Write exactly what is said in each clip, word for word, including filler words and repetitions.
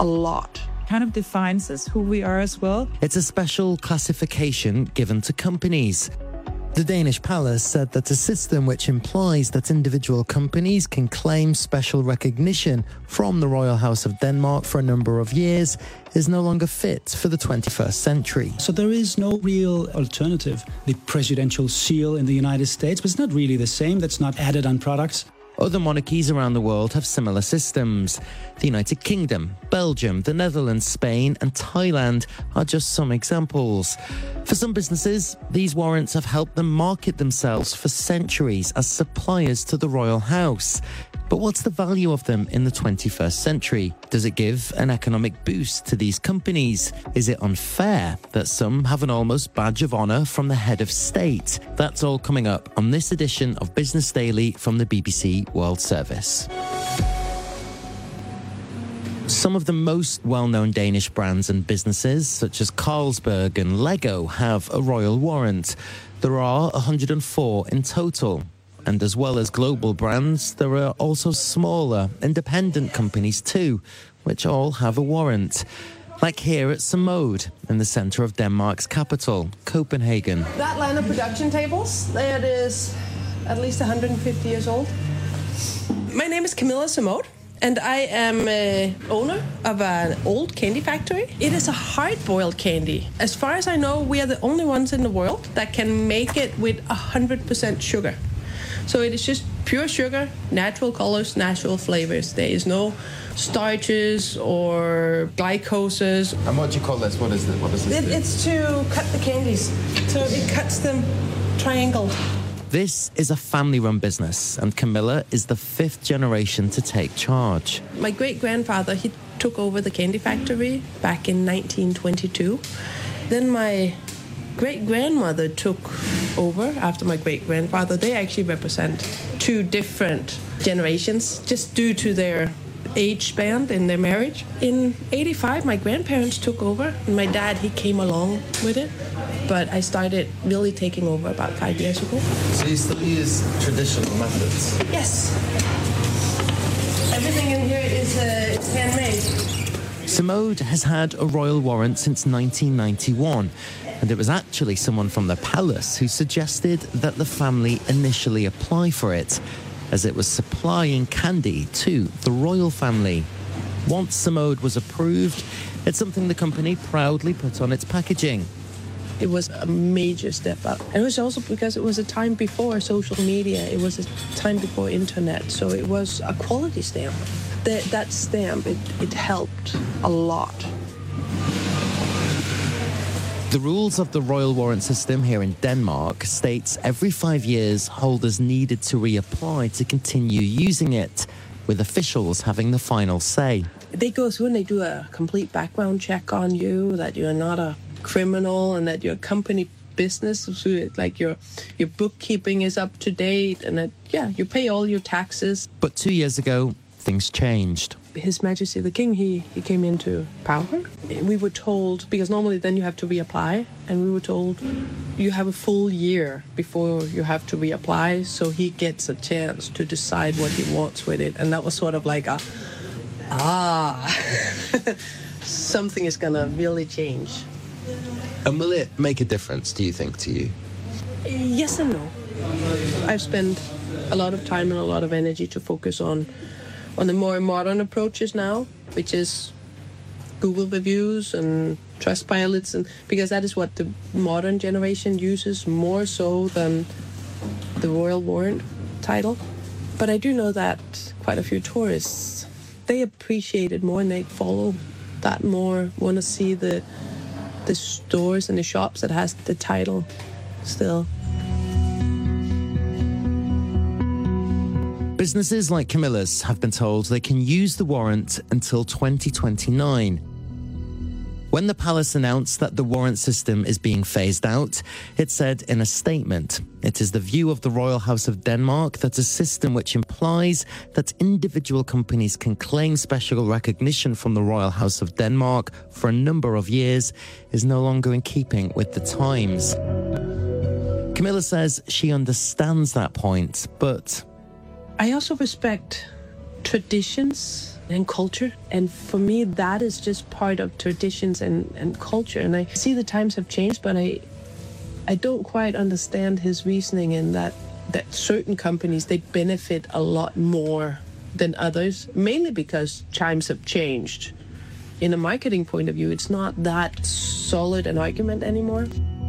a lot. Kind of defines us, who we are as well. It's a special classification given to companies. The Danish palace said that a system which implies that individual companies can claim special recognition from the Royal House of Denmark for a number of years is no longer fit for the twenty-first century. So there is no real alternative. The presidential seal in the United States, but it's not really the same. That's not added on products. Other monarchies around the world have similar systems. The United Kingdom, Belgium, the Netherlands, Spain and Thailand are just some examples. For some businesses, these warrants have helped them market themselves for centuries as suppliers to the royal house. But what's the value of them in the twenty-first century? Does it give an economic boost to these companies? Is it unfair that some have an almost badge of honour from the head of state? That's all coming up on this edition of Business Daily from the B B C World Service. Some of the most well-known Danish brands and businesses, such as Carlsberg and Lego, have a royal warrant. There are one hundred four in total. And as well as global brands, there are also smaller, independent companies too, which all have a warrant. Like here at Simode, in the centre of Denmark's capital, Copenhagen. That line of production tables, that is at least one hundred fifty years old. My name is Camilla Simode, and I am uh, owner of an old candy factory. It is a hard-boiled candy. As far as I know, we are the only ones in the world that can make it with one hundred percent sugar. So it is just pure sugar, natural colors, natural flavors. There is no starches or glycoses. And what do you call this? What is it? What is this? It, it's to cut the candies. So it cuts them triangle. This is a family-run business, and Camilla is the fifth generation to take charge. My great-grandfather, he took over the candy factory back in nineteen twenty-two. Then my great-grandmother took over after my great-grandfather. They actually represent two different generations just due to their age span in their marriage. In eighty-five, my grandparents took over, and my dad, he came along with it. But I started really taking over about five years ago. So you still use traditional methods? Yes. Everything in here is uh, handmade. Simode has had a royal warrant since nineteen ninety-one. And it was actually someone from the palace who suggested that the family initially apply for it, as it was supplying candy to the royal family. Once Simode was approved, it's something the company proudly put on its packaging. It was a major step up. And it was also because it was a time before social media. It was a time before internet. So it was a quality stamp. That, that stamp, it, it helped a lot. The rules of the royal warrant system here in Denmark states every five years holders needed to reapply to continue using it, with officials having the final say. They go through and they do a complete background check on you, that you're not a criminal and that your company business, so like your your bookkeeping is up to date, and that, yeah, you pay all your taxes. But two years ago, things changed. His Majesty the King, he, he came into power. We were told, because normally then you have to reapply, and we were told you have a full year before you have to reapply, so he gets a chance to decide what he wants with it. And that was sort of like a, ah, something is gonna really change. And will it make a difference, do you think, to you? Yes and no. I've spent a lot of time and a lot of energy to focus on on the more modern approaches now, which is Google reviews and Trustpilots, and because that is what the modern generation uses more so than the royal warrant title. But I do know that quite a few tourists, they appreciate it more and they follow that more, want to see the the stores and the shops that has the title still. Businesses like Camilla's have been told they can use the warrant until twenty twenty-nine. When the palace announced that the warrant system is being phased out, it said in a statement, "It is the view of the Royal House of Denmark that a system which implies that individual companies can claim special recognition from the Royal House of Denmark for a number of years is no longer in keeping with the times." Camilla says she understands that point, but I also respect traditions. and culture. And for me, that is just part of traditions and, and culture. And I see the times have changed, but I I don't quite understand his reasoning in that, that certain companies, they benefit a lot more than others, mainly because times have changed. In a marketing point of view, it's not that solid an argument anymore.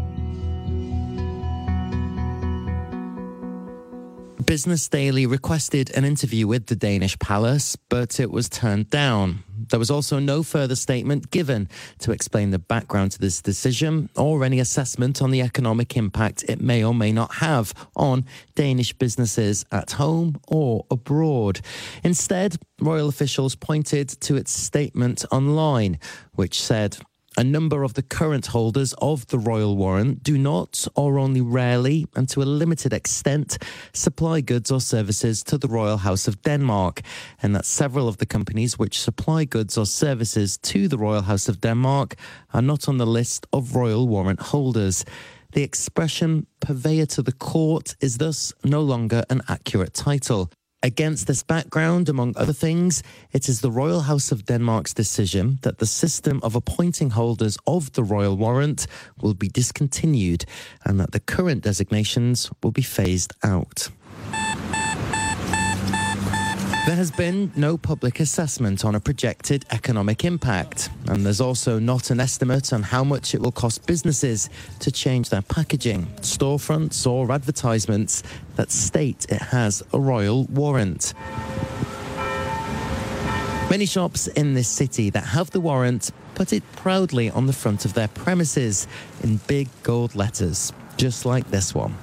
Business Daily requested an interview with the Danish palace, but it was turned down. There was also no further statement given to explain the background to this decision or any assessment on the economic impact it may or may not have on Danish businesses at home or abroad. Instead, royal officials pointed to its statement online, which said, "A number of the current holders of the royal warrant do not, or only rarely, and to a limited extent, supply goods or services to the Royal House of Denmark, and that several of the companies which supply goods or services to the Royal House of Denmark are not on the list of royal warrant holders. The expression purveyor to the court is thus no longer an accurate title." Against this background, among other things, it is the Royal House of Denmark's decision that the system of appointing holders of the royal warrant will be discontinued and that the current designations will be phased out. There has been no public assessment on a projected economic impact, and there's also not an estimate on how much it will cost businesses to change their packaging, storefronts or advertisements that state it has a royal warrant. Many shops in this city that have the warrant put it proudly on the front of their premises in big gold letters, just like this one.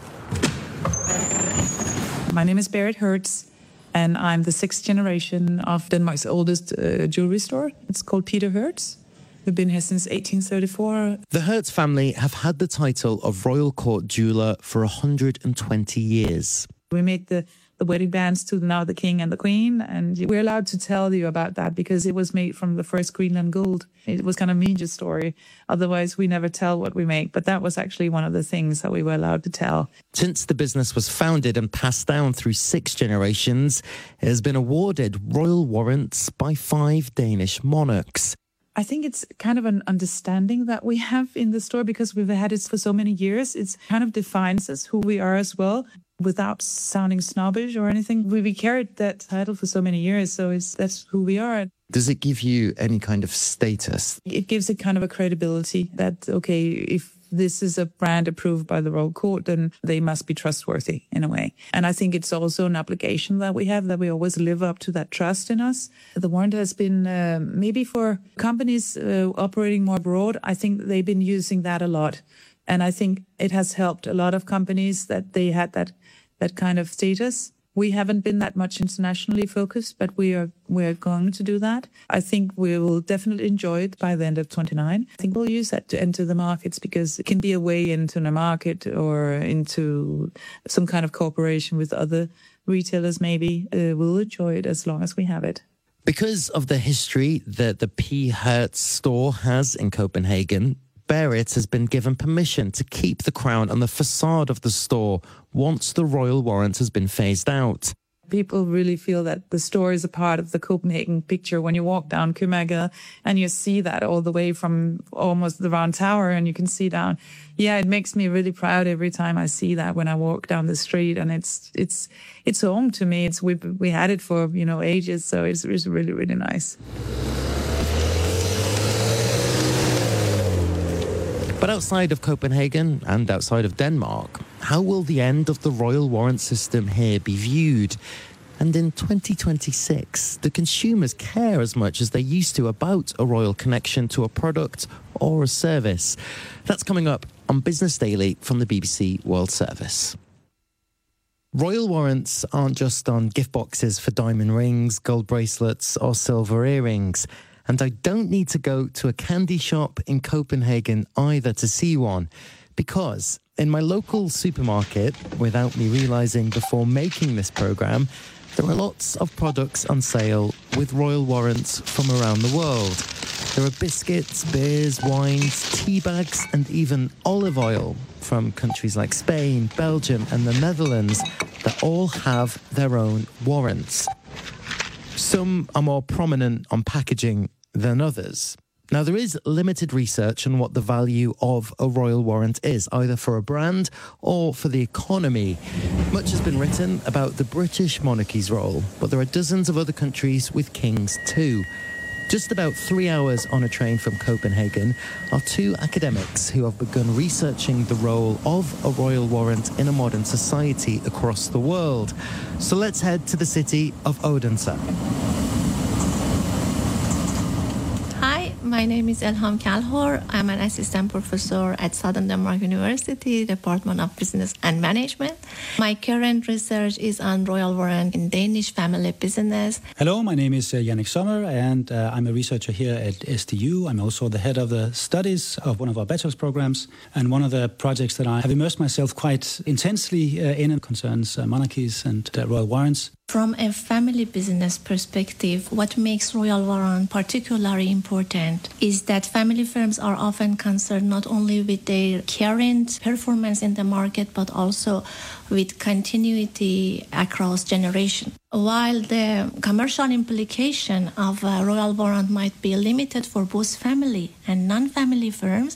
My name is Berit Hertz, and I'm the sixth generation of Denmark's oldest uh, jewelry store. It's called Peter Hertz. We've been here since eighteen thirty-four. The Hertz family have had the title of Royal Court Jeweller for one hundred twenty years. We made the, the wedding bands to now the king and the queen, and we're allowed to tell you about that because it was made from the first Greenland gold. It was kind of media story. Otherwise, we never tell what we make. But that was actually one of the things that we were allowed to tell. Since the business was founded and passed down through six generations, it has been awarded royal warrants by five Danish monarchs. I think it's kind of an understanding that we have in the store because we've had it for so many years. It kind of defines us who we are as well, without sounding snobbish or anything. We carried that title for so many years, so it's that's who we are. Does it give you any kind of status? It gives it kind of a credibility that, okay, if this is a brand approved by the Royal Court, then they must be trustworthy in a way. And I think it's also an obligation that we have, that we always live up to that trust in us. The warrant has been, uh, maybe for companies uh, operating more abroad, I think they've been using that a lot. And I think it has helped a lot of companies that they had that that kind of status. We haven't been that much internationally focused, but we are we're going to do that. I think we will definitely enjoy it by the end of twenty-nine. I think we'll use that to enter the markets because it can be a way into the market or into some kind of cooperation with other retailers maybe. Uh, we'll enjoy it as long as we have it. Because of the history that the P. Hertz store has in Copenhagen, Berit has been given permission to keep the crown on the facade of the store once the royal warrant has been phased out. People really feel that the store is a part of the Copenhagen picture when you walk down Købmagergade and you see that all the way from almost the round tower and you can see down. Yeah, it makes me really proud every time I see that when I walk down the street, and it's it's it's home to me. It's we we had it for, you know, ages, so it's, it's really, really nice. But outside of Copenhagen and outside of Denmark, how will the end of the royal warrant system here be viewed? And in twenty twenty-six, do consumers care as much as they used to about a royal connection to a product or a service? That's coming up on Business Daily from the B B C World Service. Royal warrants aren't just on gift boxes for diamond rings, gold bracelets or silver earrings. And I don't need to go to a candy shop in Copenhagen either to see one, because in my local supermarket, without me realising before making this programme, there are lots of products on sale with royal warrants from around the world. There are biscuits, beers, wines, tea bags and even olive oil from countries like Spain, Belgium and the Netherlands that all have their own warrants. Some are more prominent on packaging than others. Now, there is limited research on what the value of a royal warrant is, either for a brand or for the economy. Much has been written about the British monarchy's role, but there are dozens of other countries with kings too. Just about three hours on a train from Copenhagen are two academics who have begun researching the role of a royal warrant in a modern society across the world. So let's head to the city of Odense. My name is Elham Kalhor. I'm an assistant professor at Southern Denmark University, Department of Business and Management. My current research is on royal warrant in Danish family business. Hello, my name is uh, Jannik Sommer, and uh, I'm a researcher here at S D U. I'm also the head of the studies of one of our bachelor's programs, and one of the projects that I have immersed myself quite intensely uh, in concerns uh, monarchies and uh, royal warrants. From a family business perspective, what makes royal warrant particularly important is that family firms are often concerned not only with their current performance in the market, but also with continuity across generations. While the commercial implication of a royal warrant might be limited for both family and non-family firms,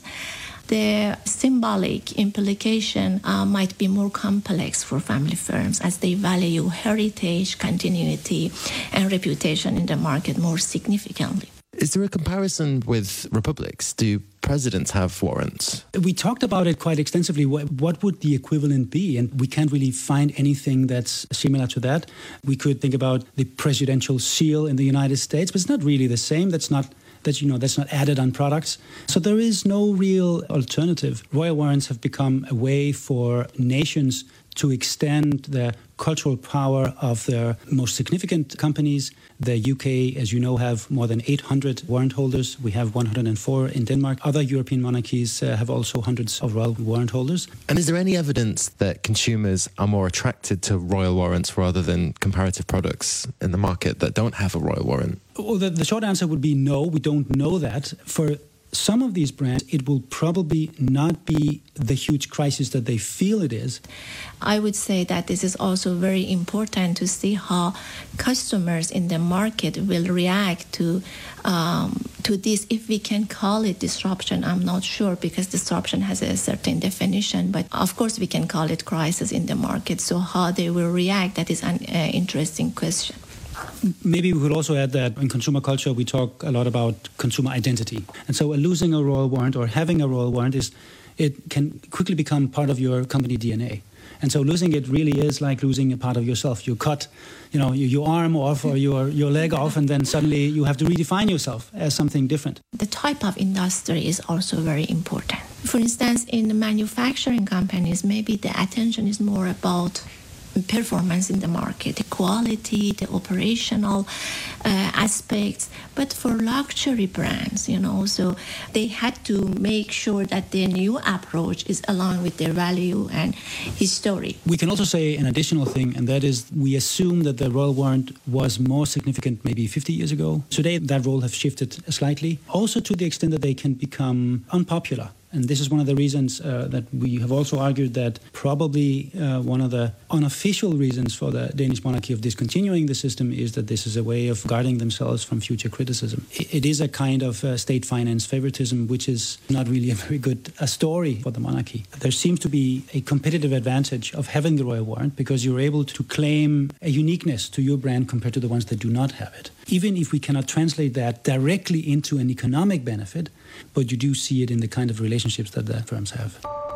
the symbolic implication uh, might be more complex for family firms as they value heritage, continuity, and reputation in the market more significantly. Is there a comparison with republics? Do presidents have warrants? We talked about it quite extensively. What, what would the equivalent be? And we can't really find anything that's similar to that. We could think about the presidential seal in the United States, but it's not really the same. That's not That, you know, that's not added on products. So there is no real alternative. Royal warrants have become a way for nations to extend the cultural power of their most significant companies. The U K, as you know, have more than eight hundred warrant holders. We have one hundred four in Denmark. Other European monarchies uh, have also hundreds of royal warrant holders. And is there any evidence that consumers are more attracted to royal warrants rather than comparative products in the market that don't have a royal warrant? Well, the, the short answer would be no, we don't know that. For some of these brands, it will probably not be the huge crisis that they feel it is. I would say that this is also very important to see how customers in the market will react to um, to this. If we can call it disruption, I'm not sure, because disruption has a certain definition. But of course, we can call it crisis in the market. So how they will react, that is an uh, interesting question. Maybe we could also add that in consumer culture, we talk a lot about consumer identity. And so uh, losing a royal warrant or having a royal warrant, is it can quickly become part of your company D N A. And so losing it really is like losing a part of yourself. You cut, you know, your, your arm off or your, your leg off, and then suddenly you have to redefine yourself as something different. The type of industry is also very important. For instance, in the manufacturing companies, maybe the attention is more about performance in the market, the quality, the operational uh, aspects. But for luxury brands, you know, so they had to make sure that their new approach is aligned with their value and history. We can also say an additional thing, and that is we assume that the royal warrant was more significant maybe fifty years ago. Today, that role has shifted slightly, also to the extent that they can become unpopular. And this is one of the reasons uh, that we have also argued that probably uh, one of the unofficial reasons for the Danish monarchy of discontinuing the system is that this is a way of guarding themselves from future criticism. It, it is a kind of uh, state-financed favoritism, which is not really a very good a story for the monarchy. There seems to be a competitive advantage of having the royal warrant because you're able to claim a uniqueness to your brand compared to the ones that do not have it. Even if we cannot translate that directly into an economic benefit, but you do see it in the kind of relationships that the firms have.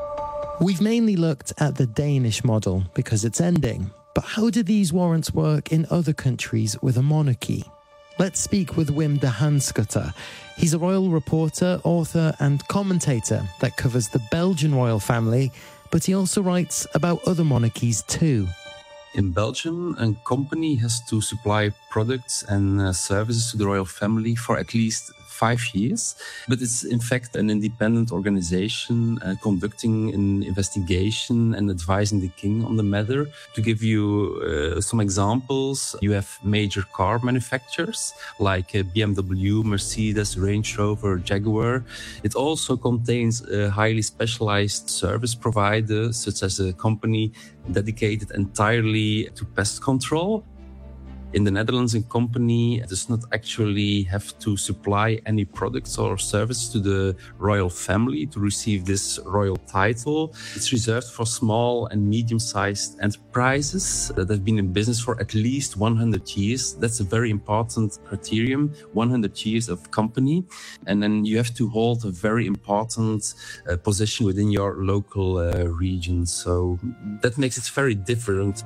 We've mainly looked at the Danish model because it's ending. But how do these warrants work in other countries with a monarchy? Let's speak with Wim de Hanskutter. He's a royal reporter, author and commentator that covers the Belgian royal family, but he also writes about other monarchies too. In Belgium, a company has to supply products and uh, services to the royal family for at least five years. But it's in fact an independent organization uh, conducting an investigation and advising the king on the matter. To give you uh, some examples, you have major car manufacturers like uh, B M W, Mercedes, Range Rover, Jaguar. It also contains a highly specialized service provider, such as a company dedicated entirely to pest control. In the Netherlands, a company does not actually have to supply any products or services to the royal family to receive this royal title. It's reserved for small and medium-sized enterprises that have been in business for at least one hundred years. That's a very important criterion, one hundred years of company. And then you have to hold a very important uh, position within your local uh, region. So that makes it very different.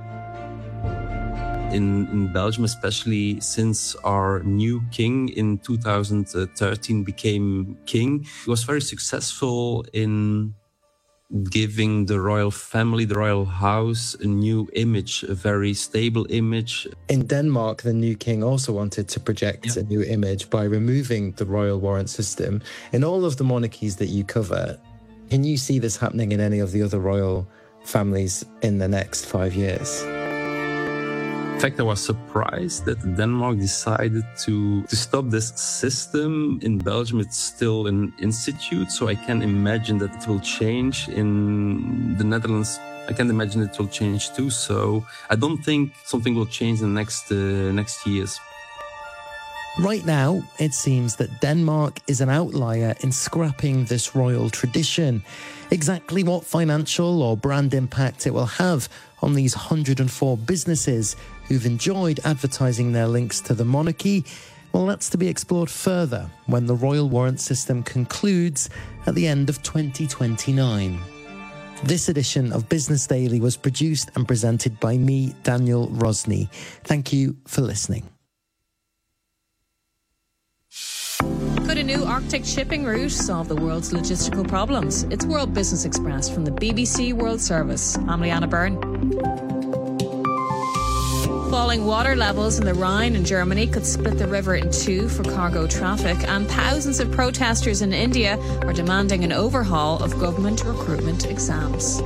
In, in Belgium, especially since our new king in two thousand thirteen became king, he was very successful in giving the royal family, the royal house, a new image, a very stable image. In Denmark, the new king also wanted to project yeah. a new image by removing the royal warrant system. In all of the monarchies that you cover, can you see this happening in any of the other royal families in the next five years? In fact, I was surprised that Denmark decided to, to stop this system. In Belgium, it's still an institute, so I can imagine that it will change. In the Netherlands, I can imagine it will change too. So I don't think something will change in the next, uh, next years. Right now, it seems that Denmark is an outlier in scrapping this royal tradition. Exactly what financial or brand impact it will have on these one hundred four businesses who've enjoyed advertising their links to the monarchy, well, that's to be explored further when the royal warrant system concludes at the end of twenty twenty-nine. This edition of Business Daily was produced and presented by me, Daniel Rosny. Thank you for listening. Could a new Arctic shipping route solve the world's logistical problems? It's World Business Express from the B B C World Service. I'm Leanna Byrne. Falling water levels in the Rhine in Germany could split the river in two for cargo traffic, and thousands of protesters in India are demanding an overhaul of government recruitment exams.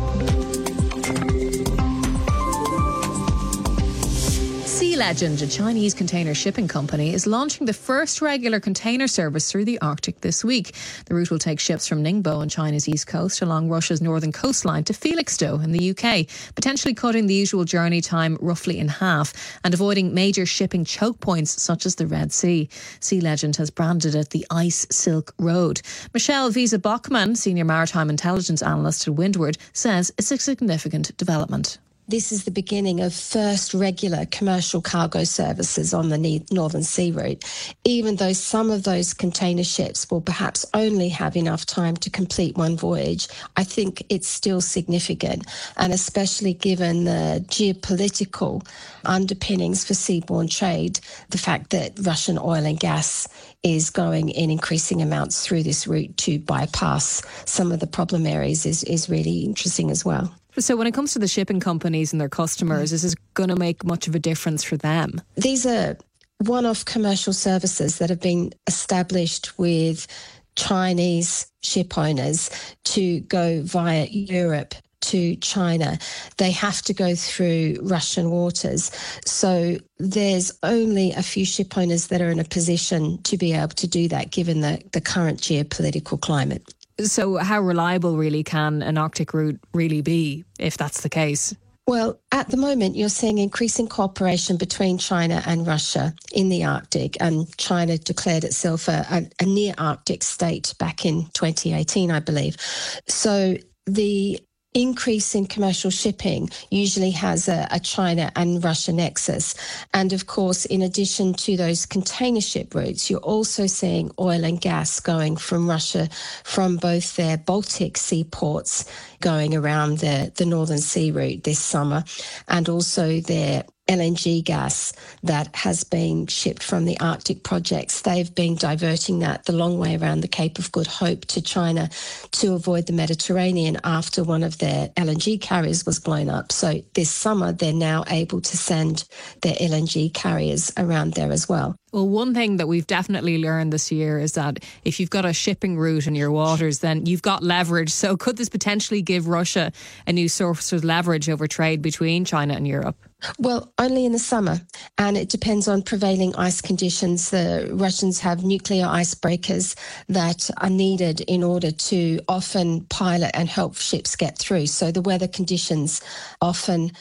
Sea Legend, a Chinese container shipping company, is launching the first regular container service through the Arctic this week. The route will take ships from Ningbo on China's east coast along Russia's northern coastline to Felixstowe in the U K, potentially cutting the usual journey time roughly in half and avoiding major shipping choke points such as the Red Sea. Sea Legend has branded it the Ice Silk Road. Michelle Wiese-Bachmann, Senior Maritime Intelligence Analyst at Windward, says it's a significant development. This is the beginning of first regular commercial cargo services on the Northern Sea route, even though some of those container ships will perhaps only have enough time to complete one voyage. I think it's still significant, and especially given the geopolitical underpinnings for seaborne trade, the fact that Russian oil and gas is going in increasing amounts through this route to bypass some of the problem areas is, is really interesting as well. So when it comes to the shipping companies and their customers, is this going to make much of a difference for them? These are one-off commercial services that have been established with Chinese ship owners to go via Europe to China. They have to go through Russian waters. So there's only a few ship owners that are in a position to be able to do that, given the, the current geopolitical climate. So how reliable really can an Arctic route really be, if that's the case? Well, at the moment, you're seeing increasing cooperation between China and Russia in the Arctic, and China declared itself a, a, a near Arctic state back in twenty eighteen, I believe. So the increase in commercial shipping usually has a, a China and Russia nexus. And of course, in addition to those container ship routes, you're also seeing oil and gas going from Russia from both their Baltic seaports going around the, the Northern Sea route this summer, and also their L N G gas that has been shipped from the Arctic projects. They've been diverting that the long way around the Cape of Good Hope to China to avoid the Mediterranean after one of their L N G carriers was blown up. So this summer, they're now able to send their L N G carriers around there as well. Well, one thing that we've definitely learned this year is that if you've got a shipping route in your waters, then you've got leverage. So could this potentially give Russia a new source of leverage over trade between China and Europe? Well, only in the summer, and it depends on prevailing ice conditions. The Russians have nuclear icebreakers that are needed in order to often pilot and help ships get through. So the weather conditions often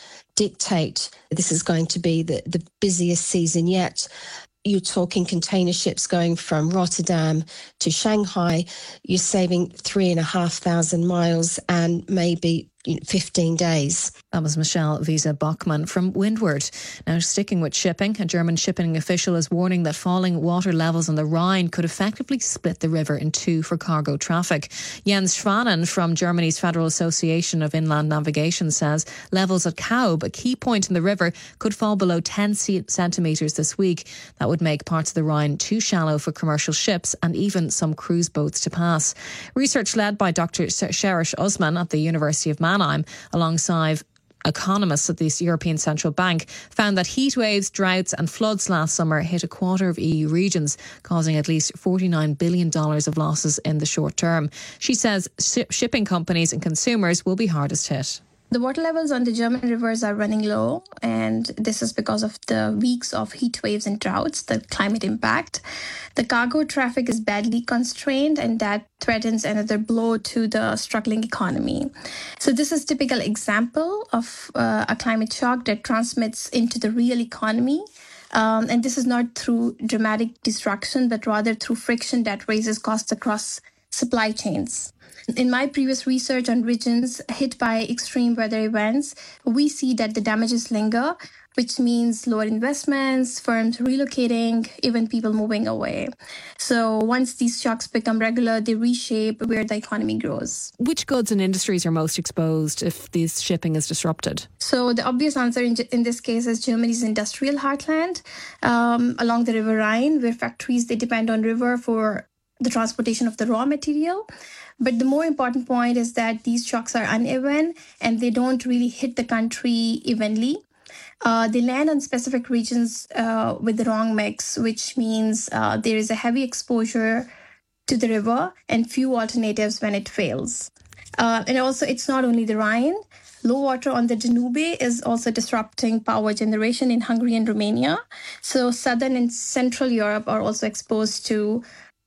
dictate this is going to be the, the busiest season yet. You're talking container ships going from Rotterdam to Shanghai. You're saving three and a half thousand miles and maybe fifteen days. That was Michelle Wiese-Bachmann from Windward. Now, sticking with shipping, a German shipping official is warning that falling water levels on the Rhine could effectively split the river in two for cargo traffic. Jens Schwanen from Germany's Federal Association of Inland Navigation says levels at Kaub, a key point in the river, could fall below ten centimetres this week. That would make parts of the Rhine too shallow for commercial ships and even some cruise boats to pass. Research led by Doctor Sherish Osman at the University of Mannheim, alongside economists at the European Central Bank, found that heat waves, droughts and floods last summer hit a quarter of E U regions, causing at least forty-nine billion dollars of losses in the short term. She says sh- shipping companies and consumers will be hardest hit. The water levels on the German rivers are running low, and this is because of the weeks of heat waves and droughts, the climate impact. The cargo traffic is badly constrained, and that threatens another blow to the struggling economy. So this is a typical example of uh, a climate shock that transmits into the real economy. Um, and this is not through dramatic destruction, but rather through friction that raises costs across supply chains. In my previous research on regions hit by extreme weather events, we see that the damages linger, which means lower investments, firms relocating, even people moving away. So once these shocks become regular, they reshape where the economy grows. Which goods and industries are most exposed if this shipping is disrupted? So the obvious answer in, in this case is Germany's industrial heartland, um, along the River Rhine, where factories, they depend on river for the transportation of the raw material. But the more important point is that these shocks are uneven and they don't really hit the country evenly. Uh, they land on specific regions uh, with the wrong mix, which means uh, there is a heavy exposure to the river and few alternatives when it fails. Uh, and also, it's not only the Rhine. Low water on the Danube is also disrupting power generation in Hungary and Romania. So southern and central Europe are also exposed to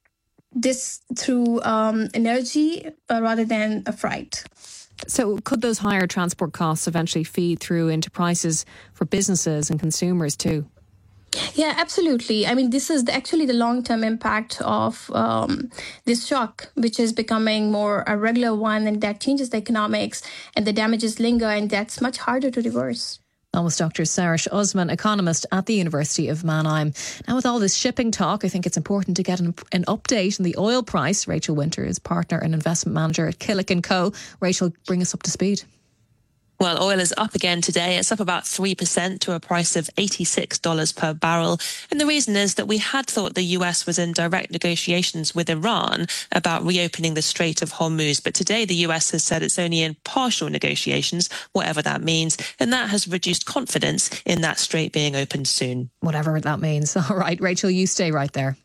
this through um, energy uh, rather than a freight. So could those higher transport costs eventually feed through into prices for businesses and consumers too? Yeah, absolutely. I mean, this is the, actually the long-term impact of um, this shock, which is becoming more a regular one, and that changes the economics and the damages linger, and that's much harder to reverse. That was Doctor Sherish Osman, economist at the University of Mannheim. Now, with all this shipping talk, I think it's important to get an, an update on the oil price. Rachel Winter is partner and investment manager at Killick and Co. Rachel, bring us up to speed. Well, oil is up again today. It's up about three percent to a price of eighty-six dollars per barrel. And the reason is that we had thought the U S was in direct negotiations with Iran about reopening the Strait of Hormuz. But today the U S has said it's only in partial negotiations, whatever that means. And that has reduced confidence in that strait being opened soon. Whatever that means. All right, Rachel, you stay right there.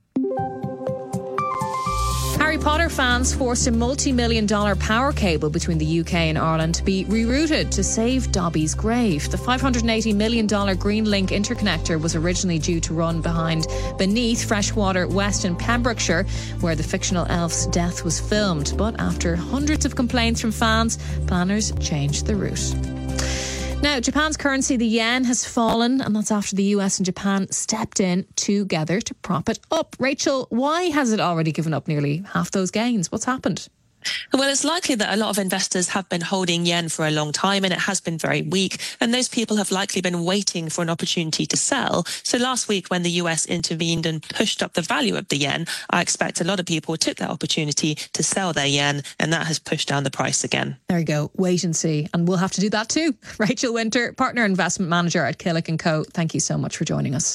Harry Potter fans forced a multi-million dollar power cable between the U K and Ireland to be rerouted to save Dobby's grave. The five hundred eighty million dollars Green Link interconnector was originally due to run behind beneath Freshwater West in Pembrokeshire, where the fictional elf's death was filmed. But after hundreds of complaints from fans, planners changed the route. Now, Japan's currency, the yen, has fallen, and that's after the U S and Japan stepped in together to prop it up. Rachel, why has it already given up nearly half those gains? What's happened? Well, it's likely that a lot of investors have been holding yen for a long time, and it has been very weak. And those people have likely been waiting for an opportunity to sell. So last week, when the U S intervened and pushed up the value of the yen, I expect a lot of people took that opportunity to sell their yen, and that has pushed down the price again. There you go. Wait and see. And we'll have to do that too. Rachel Winter, partner investment manager at Killick and Co. Thank you so much for joining us.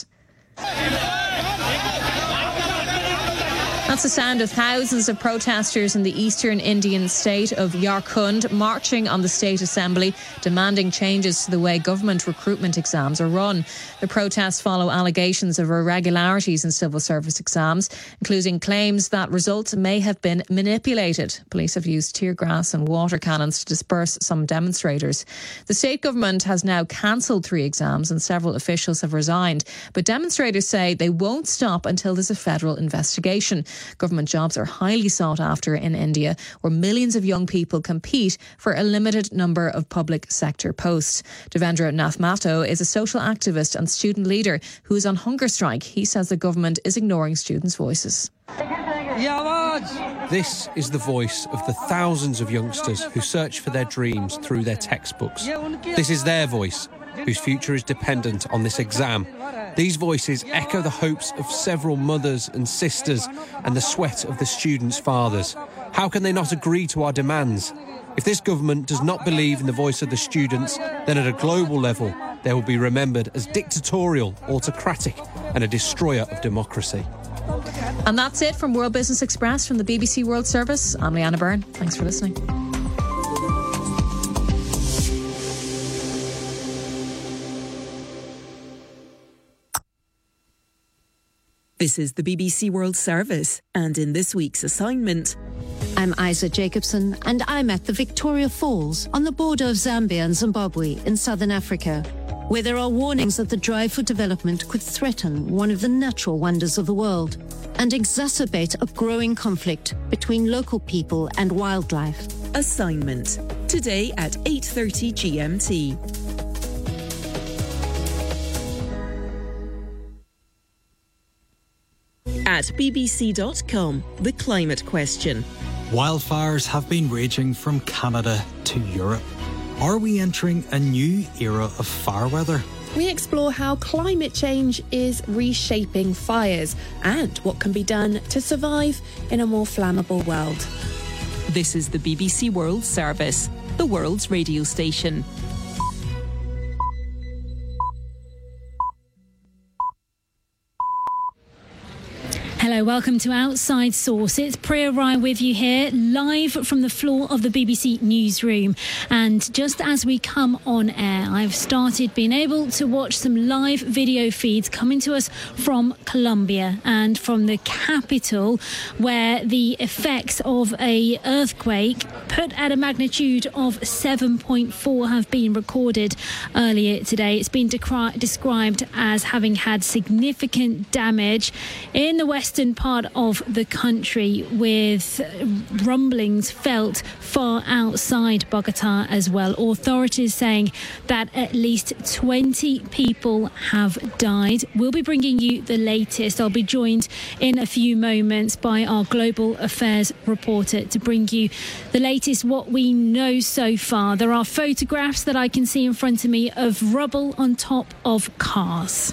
That's the sound of thousands of protesters in the eastern Indian state of Jharkhand marching on the State Assembly, demanding changes to the way government recruitment exams are run. The protests follow allegations of irregularities in civil service exams, including claims that results may have been manipulated. Police have used tear gas and water cannons to disperse some demonstrators. The state government has now cancelled three exams and several officials have resigned, but demonstrators say they won't stop until there's a federal investigation. Government jobs are highly sought after in India, where millions of young people compete for a limited number of public sector posts. Devendra Nath Mato is a social activist and student leader who is on hunger strike. He says the government is ignoring students' voices. This is the voice of the thousands of youngsters who search for their dreams through their textbooks. This is their voice, whose future is dependent on this exam. These voices echo the hopes of several mothers and sisters and the sweat of the students' fathers. How can they not agree to our demands? If this government does not believe in the voice of the students, then at a global level, they will be remembered as dictatorial, autocratic and a destroyer of democracy. And that's it from World Business Express from the B B C World Service. I'm Leanna Byrne. Thanks for listening. This is the B B C World Service, and in this week's assignment... I'm Isa Jacobson, and I'm at the Victoria Falls on the border of Zambia and Zimbabwe in southern Africa, where there are warnings that the drive for development could threaten one of the natural wonders of the world and exacerbate a growing conflict between local people and wildlife. Assignment, today at eight thirty G M T. At B B C dot com, the climate question. Wildfires have been raging from Canada to Europe. Are we entering a new era of fire weather? We explore how climate change is reshaping fires and what can be done to survive in a more flammable world. This is the B B C World Service, the world's radio station. Hello, welcome to Outside Source. It's Priya Rai with you here, live from the floor of the B B C newsroom. And just as we come on air, I've started being able to watch some live video feeds coming to us from Colombia and from the capital, where the effects of a earthquake put at a magnitude of seven point four have been recorded earlier today. It's been decri- described as having had significant damage in the western part of the country, with rumblings felt far outside Bogota as well. Authorities saying that at least twenty people have died. We'll be bringing you the latest. I'll be joined in a few moments by our global affairs reporter to bring you the latest, what we know so far. There are photographs that I can see in front of me of rubble on top of cars.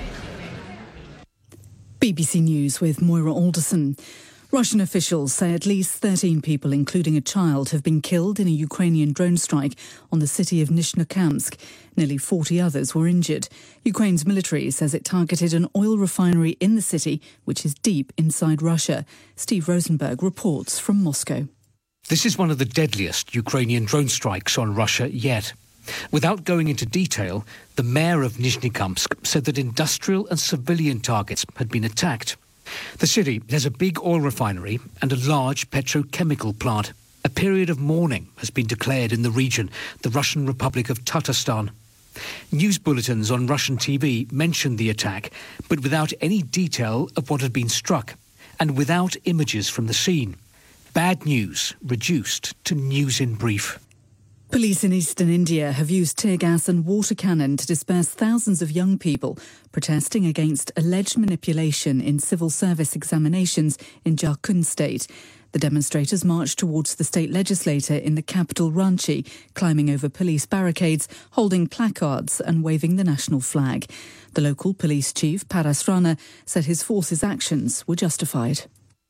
B B C News with Moira Alderson. Russian officials say at least thirteen people, including a child, have been killed in a Ukrainian drone strike on the city of Nizhnokamsk. Nearly forty others were injured. Ukraine's military says it targeted an oil refinery in the city, which is deep inside Russia. Steve Rosenberg reports from Moscow. This is one of the deadliest Ukrainian drone strikes on Russia yet. Without going into detail, the mayor of Nizhnokamsk said that industrial and civilian targets had been attacked. The city has a big oil refinery and a large petrochemical plant. A period of mourning has been declared in the region, the Russian Republic of Tatarstan. News bulletins on Russian T V mentioned the attack, but without any detail of what had been struck, and without images from the scene. Bad news reduced to news in brief. Police in eastern India have used tear gas and water cannon to disperse thousands of young people protesting against alleged manipulation in civil service examinations in Jharkhand state. The demonstrators marched towards the state legislature in the capital Ranchi, climbing over police barricades, holding placards and waving the national flag. The local police chief, Paras Rana, said his force's actions were justified.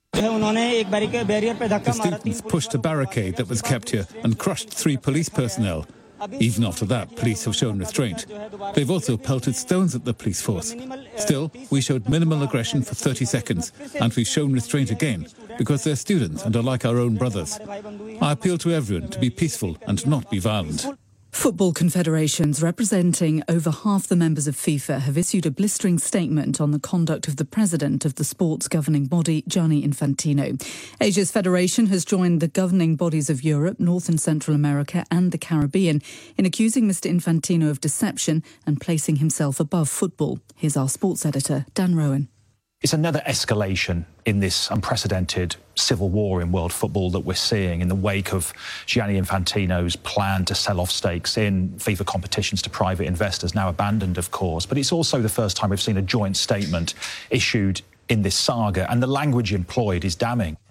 The students pushed a barricade that was kept here and crushed three police personnel. Even after that, police have shown restraint. They've also pelted stones at the police force. Still, we showed minimal aggression for thirty seconds, and we've shown restraint again, because they're students and are like our own brothers. I appeal to everyone to be peaceful and not be violent. Football confederations representing over half the members of FIFA have issued a blistering statement on the conduct of the president of the sports governing body, Gianni Infantino. Asia's federation has joined the governing bodies of Europe, North and Central America and the Caribbean in accusing Mister Infantino of deception and placing himself above football. Here's our sports editor, Dan Rowan. It's another escalation in this unprecedented civil war in world football that we're seeing in the wake of Gianni Infantino's plan to sell off stakes in FIFA competitions to private investors, now abandoned, of course. But it's also the first time we've seen a joint statement issued in this saga, and the language employed is damning.